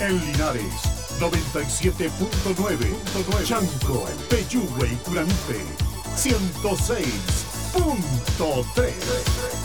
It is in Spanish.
En Linares, 97.9. Chanco, Peyúgue y Curanipe, 106.3.